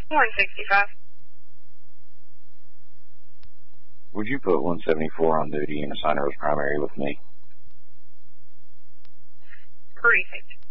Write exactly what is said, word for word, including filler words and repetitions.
one sixty-five. Would you put one seventy-four on duty and assign her as primary with me? Precinct.